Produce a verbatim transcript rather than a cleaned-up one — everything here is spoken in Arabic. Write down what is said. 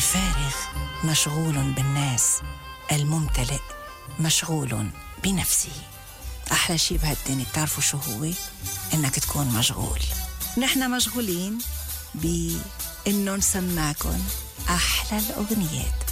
الفارغ مشغول بالناس، الممتلئ مشغول بنفسه. أحلى شي بهالدنيا بتعرفوا شو هو؟ إنك تكون مشغول. نحن مشغولين بإنه نسمعكن أحلى الأغنيات.